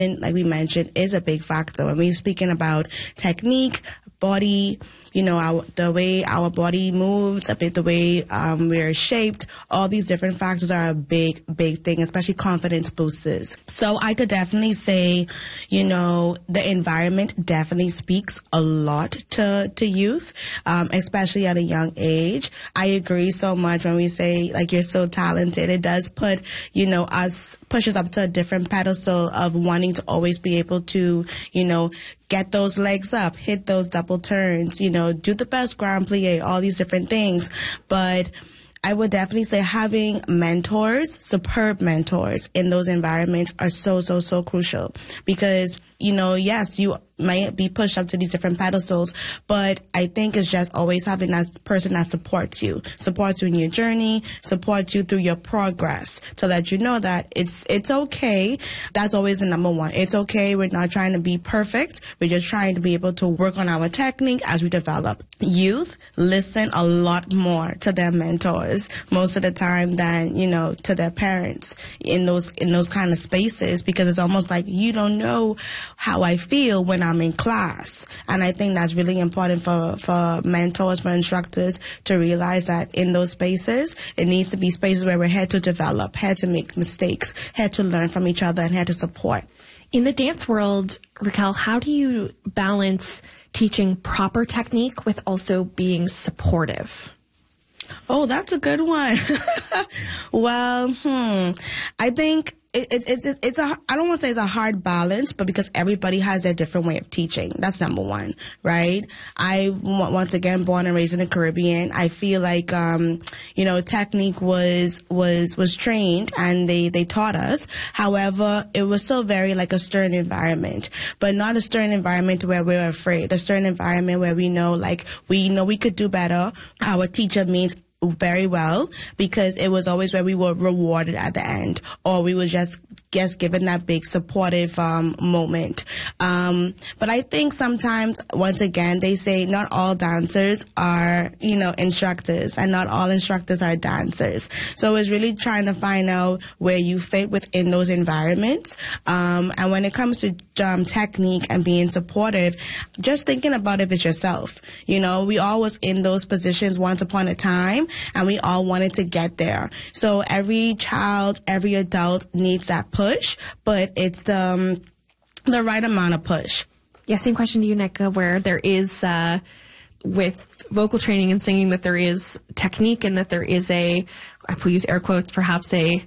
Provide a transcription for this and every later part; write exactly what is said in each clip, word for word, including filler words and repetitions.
And like we mentioned, is a big factor. When we're speaking about technique, body, you know, our, the way our body moves, a bit the way um, we're shaped, all these different factors are a big, big thing, especially confidence boosters. So I could definitely say, you know, the environment definitely speaks a lot to, to youth, um, especially at a young age. I agree so much when we say, like, you're so talented. It does put, you know, us, pushes up to a different pedestal of wanting to always be able to, you know, get those legs up, hit those double turns, you know, do the best grand plie, all these different things. But I would definitely say having mentors, superb mentors in those environments are so, so, so crucial. Because, you know, yes, you might be pushed up to these different pedestals, but I think it's just always having that person that supports you, supports you in your journey, supports you through your progress, to let you know that it's it's okay. That's always the number one. It's okay. We're not trying to be perfect. We're just trying to be able to work on our technique as we develop. Youth listen a lot more to their mentors most of the time than, you know, to their parents in those in those kind of spaces, because it's almost like you don't know how I feel when I'm in class. And I think that's really important for, for mentors, for instructors to realize that in those spaces, it needs to be spaces where we're here to develop, here to make mistakes, here to learn from each other, and here to support. In the dance world, Raquel, how do you balance teaching proper technique with also being supportive? Oh, that's a good one. Well, hmm, I think It, it, it's it's a I don't want to say it's a hard balance, but because everybody has their different way of teaching, that's number one, right? I once again born and raised in the Caribbean. I feel like um you know technique was was was trained and they they taught us. However, it was still very like a stern environment, but not a stern environment where we're afraid. A stern environment where we know like we know we could do better. Our teacher means very well, because it was always where we were rewarded at the end, or we were just just given that big supportive um, moment. Um, but I think sometimes, once again, they say not all dancers are, you know, instructors, and not all instructors are dancers. So it's really trying to find out where you fit within those environments. Um, and when it comes to um, technique and being supportive, just thinking about it as yourself. You know, we all was in those positions once upon a time, and we all wanted to get there. So every child, every adult needs that push, but it's the um, the right amount of push. Yeah, same question to you, Nneka, where there is, uh, with vocal training and singing, that there is technique and that there is a, I will use air quotes, perhaps a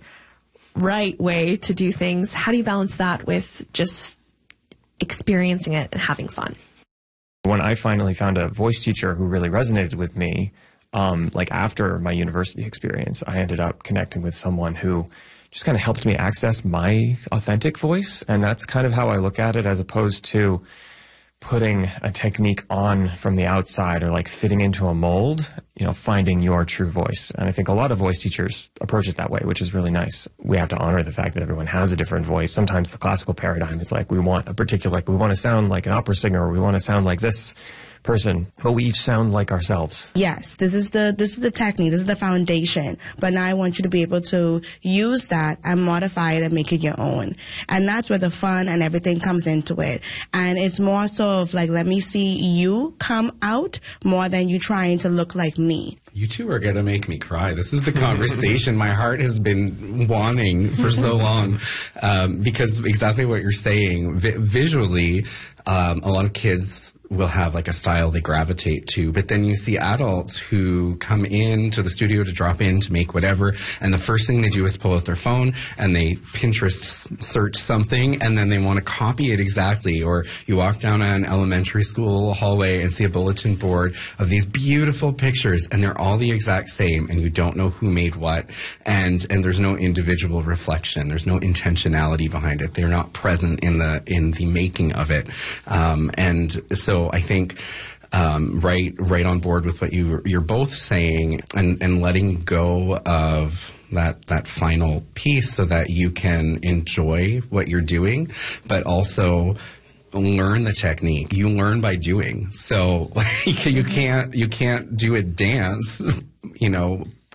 right way to do things. How do you balance that with just experiencing it and having fun? When I finally found a voice teacher who really resonated with me, um, like after my university experience, I ended up connecting with someone who just kind of helped me access my authentic voice. And that's kind of how I look at it, as opposed to putting a technique on from the outside or like fitting into a mold, you know, finding your true voice. And I think a lot of voice teachers approach it that way, which is really nice. We have to honor the fact that everyone has a different voice. Sometimes the classical paradigm is like we want a particular, like we want to sound like an opera singer, or we want to sound like this person, but we each sound like ourselves. Yes, this is the this is the technique, this is the foundation. But now I want you to be able to use that and modify it and make it your own. And that's where the fun and everything comes into it. And it's more so of like, let me see you come out more than you trying to look like me. You two are going to make me cry. This is the conversation my heart has been wanting for so long. Um, because exactly what you're saying, vi- visually, um, a lot of kids will have like a style they gravitate to, but then you see adults who come into the studio to drop in to make whatever, and the first thing they do is pull out their phone and they Pinterest search something, and then they want to copy it exactly. Or you walk down an elementary school hallway and see a bulletin board of these beautiful pictures, and they're all the exact same, and you don't know who made what, and and there's no individual reflection, there's no intentionality behind it, they're not present in the in the making of it. Um, and so I think um, right right on board with what you you're both saying, and, and letting go of that that final piece so that you can enjoy what you're doing, but also learn the technique. You learn by doing. So you can't you can't do a dance, you know,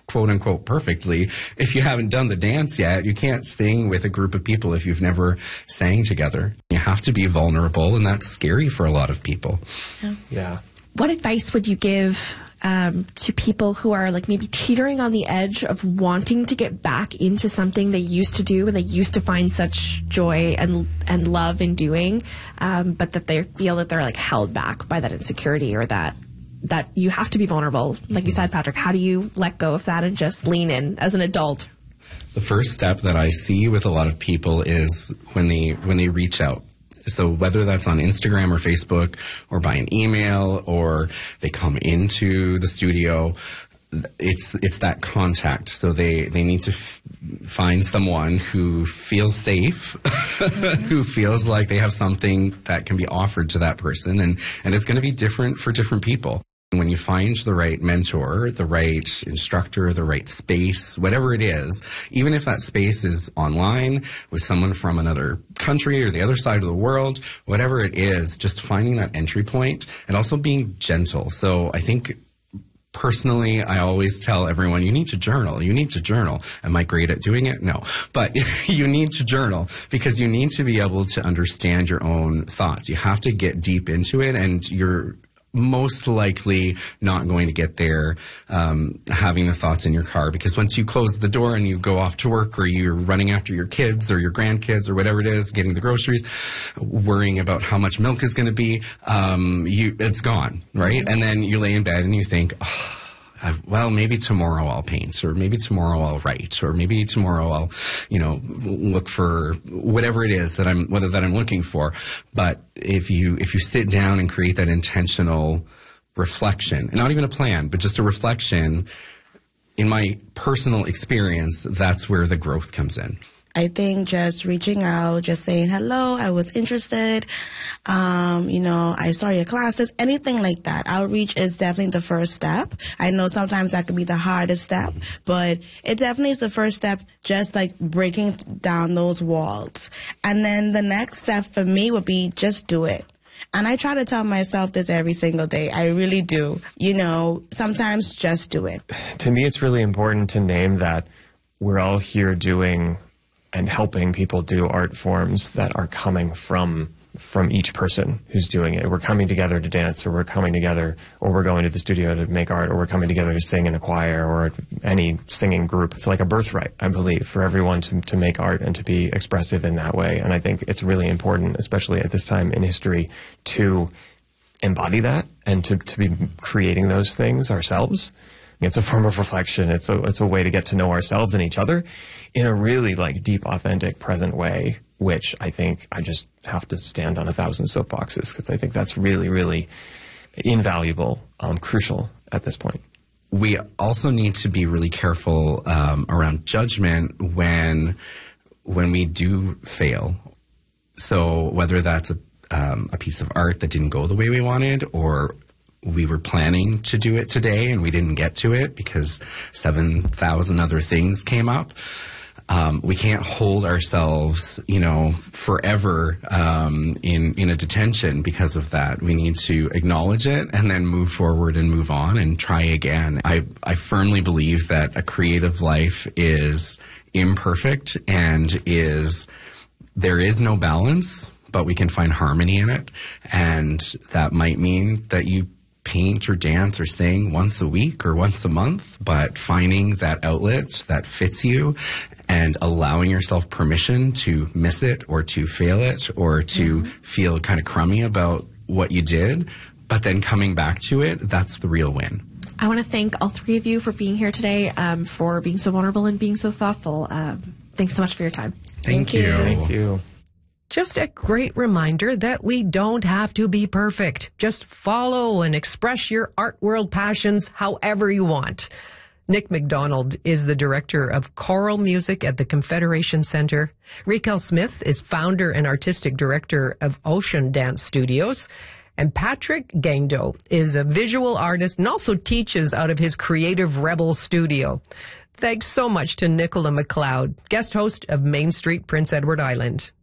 quote unquote perfectly. If you haven't done the dance yet, you can't sing with a group of people if you've never sang together. You have to be vulnerable, and that's scary for a lot of people. Yeah. Yeah. What advice would you give um, to people who are like maybe teetering on the edge of wanting to get back into something they used to do and they used to find such joy and and love in doing, um, but that they feel that they're like held back by that insecurity or that that you have to be vulnerable. Like you said, Patrick, how do you let go of that and just lean in as an adult? The first step that I see with a lot of people is when they when they reach out. So whether that's on Instagram or Facebook or by an email or they come into the studio, it's it's that contact. So they, they need to f- find someone who feels safe, mm-hmm. who feels like they have something that can be offered to that person. And, and it's going to be different for different people. When you find the right mentor, the right instructor, the right space, whatever it is, even if that space is online with someone from another country or the other side of the world, whatever it is, just finding that entry point and also being gentle. So I think personally, I always tell everyone, you need to journal. You need to journal. Am I great at doing it? No. But you need to journal because you need to be able to understand your own thoughts. You have to get deep into it, and you're most likely not going to get there um, having the thoughts in your car, because once you close the door and you go off to work, or you're running after your kids or your grandkids or whatever it is, getting the groceries, worrying about how much milk is going to be, um, you it's gone, right? And then you lay in bed and you think, oh, I, well, maybe tomorrow I'll paint, or maybe tomorrow I'll write, or maybe tomorrow I'll, you know, look for whatever it is that I'm, whether that I'm looking for. But if you, if you sit down and create that intentional reflection, and not even a plan, but just a reflection, in my personal experience, that's where the growth comes in. I think just reaching out, just saying, hello, I was interested, um, you know, I saw your classes, anything like that. Outreach is definitely the first step. I know sometimes that could be the hardest step, but it definitely is the first step, just like breaking down those walls. And then the next step for me would be just do it. And I try to tell myself this every single day. I really do. You know, sometimes just do it. To me, it's really important to name that we're all here doing and helping people do art forms that are coming from from each person who's doing it. We're coming together to dance, or we're coming together, or we're going to the studio to make art, or we're coming together to sing in a choir or any singing group. It's like a birthright, I believe, for everyone to, to make art and to be expressive in that way. And I think it's really important, especially at this time in history, to embody that and to, to be creating those things ourselves. It's a form of reflection. It's a it's a way to get to know ourselves and each other in a really like deep, authentic, present way, which I think I just have to stand on a thousand soapboxes, because I think that's really, really invaluable, um, crucial at this point. We also need to be really careful um, around judgment when when we do fail. So whether that's a, um, a piece of art that didn't go the way we wanted, or we were planning to do it today and we didn't get to it because seven thousand other things came up. Um, we can't hold ourselves, you know, forever um, in in a detention because of that. We need to acknowledge it and then move forward and move on and try again. I, I firmly believe that a creative life is imperfect and is there is no balance, but we can find harmony in it. And that might mean that you paint or dance or sing once a week or once a month, but finding that outlet that fits you and allowing yourself permission to miss it or to fail it or to mm-hmm. feel kind of crummy about what you did, but then coming back to it, that's the real win. I want to thank all three of you for being here today, um, for being so vulnerable and being so thoughtful. Um, thanks so much for your time. Thank, Thank you. you. Thank you. Just a great reminder that we don't have to be perfect. Just follow and express your art world passions however you want. Nick McDonald is the director of choral music at the Confederation Center. Raquel Smith is founder and artistic director of Ocean Dance Studios. And Patrick Gaindo is a visual artist and also teaches out of his Creative Rebel studio. Thanks so much to Nicola McLeod, guest host of Main Street, Prince Edward Island.